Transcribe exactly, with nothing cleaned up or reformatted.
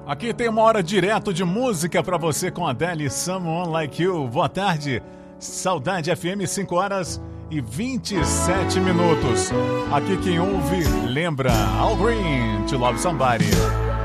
Aqui tem uma hora direto de música pra você com Adele, Someone Like You. Boa tarde, Saudade F M, cinco horas e vinte e sete minutos. Aqui quem ouve lembra Al Green, To Love Somebody.